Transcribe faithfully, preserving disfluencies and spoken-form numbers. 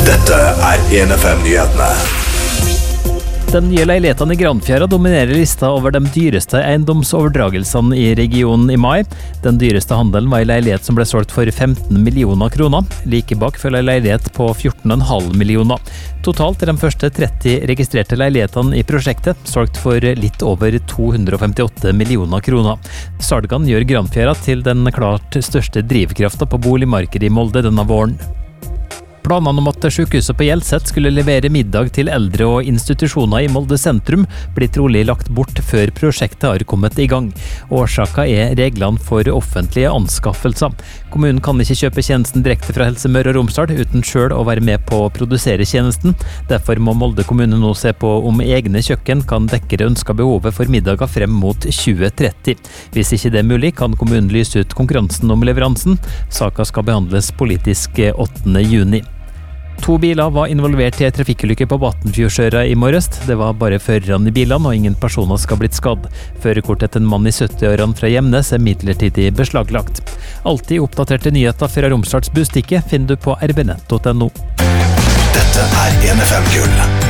Dette er en F M-nyhetene. De nye leilighetene i Granfjæra dominerer lista over de dyreste eiendomsoverdragelsene i regionen i mai. Den dyreste handelen var en leilighet som ble solgt for femten millioner kroner. Like bak følger en leilighet på fjorten komma fem millioner. Totalt er de første tretti registrerte leilighetene i prosjektet solgt for litt over to hundre femtiåtte millioner kroner. Salgene gjør Granfjæra til den klart største drivkraften på boligmarkedet i Molde denne våren. Planene om at sykehuset på Hjelset skulle levere middag til eldre og institusjoner i Molde sentrum blir trolig lagt bort før prosjektet har kommet i gang. Årsaken er reglene for offentlige anskaffelser. Kommunen kan ikke kjøpe tjenesten direkte fra Helse Møre og Romsdal uten selv å være med på å produsere tjenesten. Derfor må Molde kommune nå se på om egne kjøkken kan dekke det ønskede behovet for middager frem mot tjue tretti. Hvis ikke det er mulig, kan kommunen lyse ut konkurransen om leveransen. Saken skal behandles politisk åttende juni. To biler var involvert i en trafikkulykke på Batnfjordsøra i morges. Det var bare førerne i bilene, og ingen personer skal ha blitt skadd. Førerkortet til en mann i sytti-årene fra Gjemnes er midlertidig beslaglagt. Alltid oppdaterte nyheter fra Romsdals Bustikke finner du på r b nett punktum no. Dette er en F M-gull.